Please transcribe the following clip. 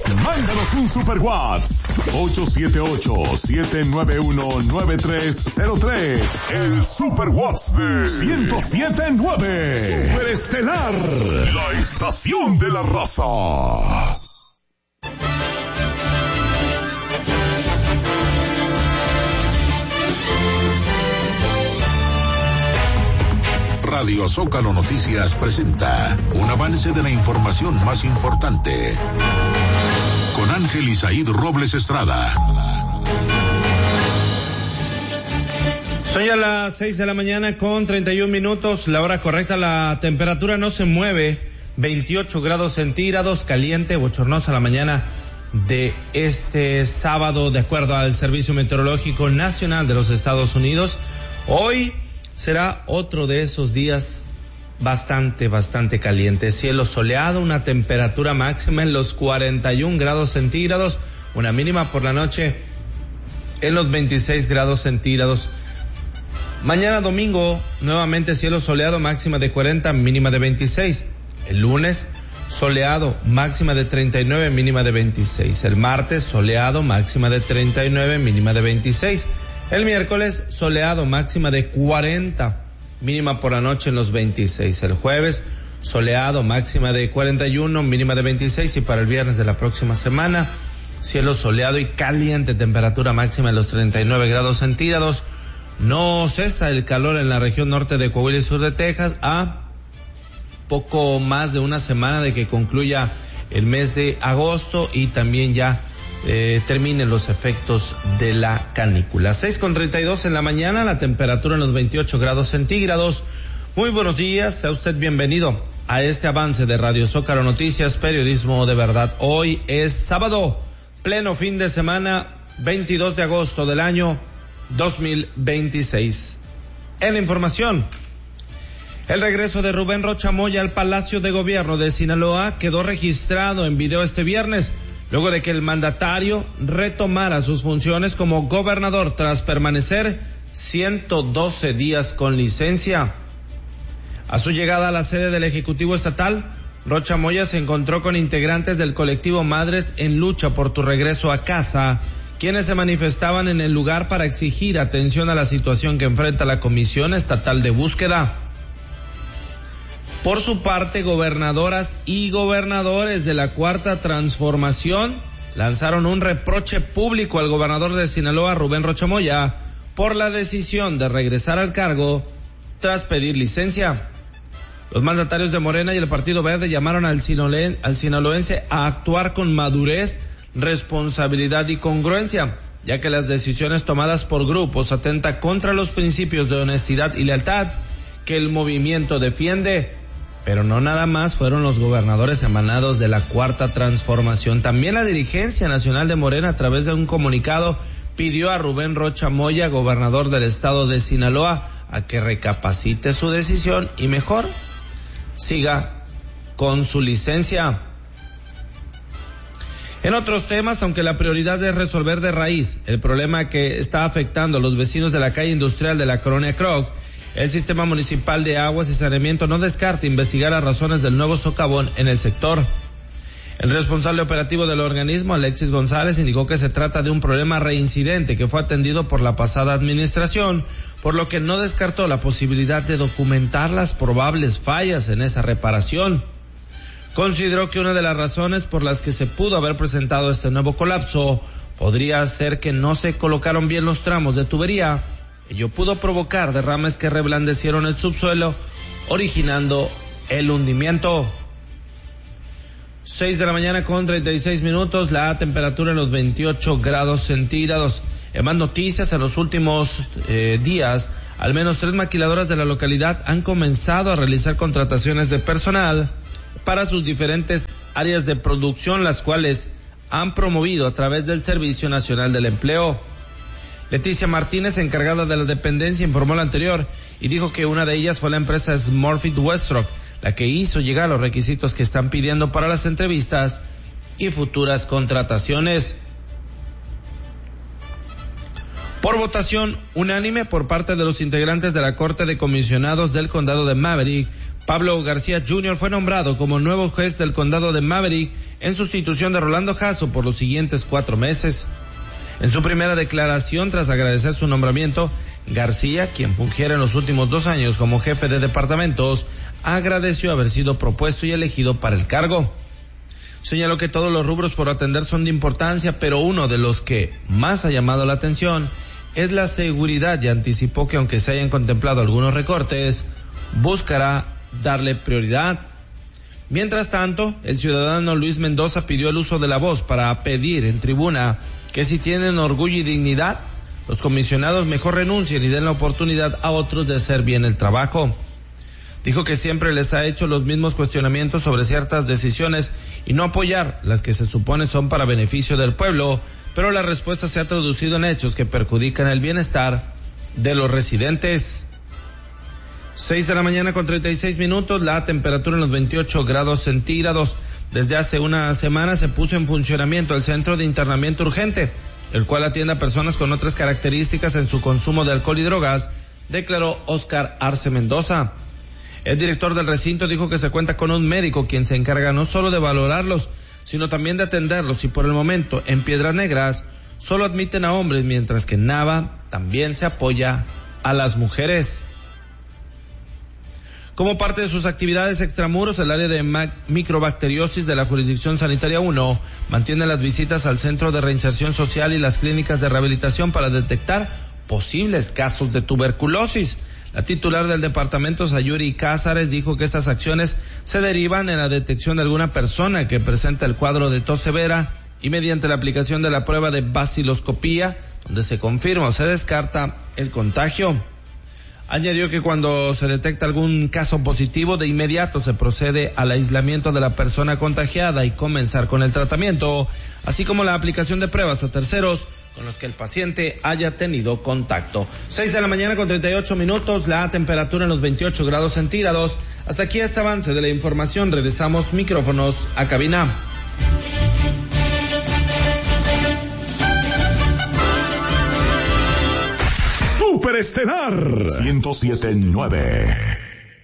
Mándanos un super WhatsApp 878-791-9303. El super WhatsApp de 107.9. Super Estelar, la estación de la raza. Radio Zócalo Noticias presenta un avance de la información más importante con Ángel Isaíd Robles Estrada. Son ya las 6 de la mañana con 31 minutos, la hora correcta. La temperatura no se mueve, 28 grados centígrados, caliente, bochornosa la mañana de este sábado, de acuerdo al Servicio Meteorológico Nacional de los Estados Unidos. Hoy será otro de esos días bastante caliente. Cielo soleado, una temperatura máxima en los 41 grados centígrados, una mínima por la noche en los 26 grados centígrados. Mañana domingo, nuevamente cielo soleado, máxima de 40, mínima de 26. El lunes, soleado, máxima de 39, mínima de 26. El martes, soleado, máxima de 39, mínima de 26. El miércoles, soleado, máxima de 40, mínima por la noche en los 26. El jueves, soleado, máxima de 41, mínima de 26. Y para el viernes de la próxima semana, cielo soleado y caliente, temperatura máxima en los 39 grados centígrados. No cesa el calor en la región norte de Coahuila y sur de Texas a poco más de una semana de que concluya el mes de agosto y también ya terminen los efectos de la canícula. 6:32 en la mañana, la temperatura en los 28 grados centígrados. Muy buenos días, sea usted bienvenido a este avance de Radio Zócalo Noticias, periodismo de verdad. Hoy es sábado, pleno fin de semana, 22 de agosto del año 2026. En la información, el regreso de Rubén Rocha Moya al Palacio de Gobierno de Sinaloa quedó registrado en video este viernes, luego de que el mandatario retomara sus funciones como gobernador tras permanecer 112 días con licencia. A su llegada a la sede del Ejecutivo Estatal, Rocha Moya se encontró con integrantes del colectivo Madres en Lucha por tu Regreso a Casa, quienes se manifestaban en el lugar para exigir atención a la situación que enfrenta la Comisión Estatal de Búsqueda. Por su parte, gobernadoras y gobernadores de la Cuarta Transformación lanzaron un reproche público al gobernador de Sinaloa, Rubén Rocha Moya, por la decisión de regresar al cargo tras pedir licencia. Los mandatarios de Morena y el Partido Verde llamaron al sinaloense a actuar con madurez, responsabilidad y congruencia, ya que las decisiones tomadas por grupos atentan contra los principios de honestidad y lealtad que el movimiento defiende. Pero no nada más fueron los gobernadores emanados de la Cuarta Transformación. También la dirigencia nacional de Morena, a través de un comunicado, pidió a Rubén Rocha Moya, gobernador del estado de Sinaloa, a que recapacite su decisión y mejor siga con su licencia. En otros temas, aunque la prioridad es resolver de raíz el problema que está afectando a los vecinos de la calle industrial de la Colonia Kroc, el Sistema Municipal de Aguas y Saneamiento no descarta investigar las razones del nuevo socavón en el sector. El responsable operativo del organismo, Alexis González, indicó que se trata de un problema reincidente que fue atendido por la pasada administración, por lo que no descartó la posibilidad de documentar las probables fallas en esa reparación. Consideró que una de las razones por las que se pudo haber presentado este nuevo colapso podría ser que no se colocaron bien los tramos de tubería. Ello pudo provocar derrames que reblandecieron el subsuelo, originando el hundimiento. 6 de la mañana con 36 minutos, la temperatura en los 28 grados centígrados. En más noticias, en los últimos días, al menos 3 maquiladoras de la localidad han comenzado a realizar contrataciones de personal para sus diferentes áreas de producción, las cuales han promovido a través del Servicio Nacional del Empleo. Leticia Martínez, encargada de la dependencia, informó lo anterior y dijo que una de ellas fue la empresa Smurfit Westrock, la que hizo llegar los requisitos que están pidiendo para las entrevistas y futuras contrataciones. Por votación unánime por parte de los integrantes de la Corte de Comisionados del Condado de Maverick, Pablo García Jr. fue nombrado como nuevo juez del Condado de Maverick en sustitución de Rolando Jasso por los siguientes 4 meses. En su primera declaración, tras agradecer su nombramiento, García, quien fungiera en los últimos 2 años como jefe de departamentos, agradeció haber sido propuesto y elegido para el cargo. Señaló que todos los rubros por atender son de importancia, pero uno de los que más ha llamado la atención es la seguridad, y anticipó que aunque se hayan contemplado algunos recortes, buscará darle prioridad. Mientras tanto, el ciudadano Luis Mendoza pidió el uso de la voz para pedir en tribuna que si tienen orgullo y dignidad, los comisionados mejor renuncien y den la oportunidad a otros de hacer bien el trabajo. Dijo que siempre les ha hecho los mismos cuestionamientos sobre ciertas decisiones y no apoyar las que se supone son para beneficio del pueblo, pero la respuesta se ha traducido en hechos que perjudican el bienestar de los residentes. 6 de la mañana con 36 minutos, la temperatura en los 28 grados centígrados. Desde hace una semana se puso en funcionamiento el centro de internamiento urgente, el cual atiende a personas con otras características en su consumo de alcohol y drogas, declaró Óscar Arce Mendoza. El director del recinto dijo que se cuenta con un médico quien se encarga no solo de valorarlos, sino también de atenderlos, y por el momento en Piedras Negras solo admiten a hombres, mientras que en Nava también se apoya a las mujeres. Como parte de sus actividades extramuros, el área de microbacteriosis de la Jurisdicción Sanitaria 1 mantiene las visitas al Centro de Reinserción Social y las clínicas de rehabilitación para detectar posibles casos de tuberculosis. La titular del departamento, Sayuri Cázares, dijo que estas acciones se derivan en la detección de alguna persona que presenta el cuadro de tos severa y mediante la aplicación de la prueba de baciloscopía, donde se confirma o se descarta el contagio. Añadió que cuando se detecta algún caso positivo, de inmediato se procede al aislamiento de la persona contagiada y comenzar con el tratamiento, así como la aplicación de pruebas a terceros con los que el paciente haya tenido contacto. 6 de la mañana con 38 minutos, la temperatura en los 28 grados centígrados. Hasta aquí este avance de la información. Regresamos micrófonos a cabina. Superestelar 107.9.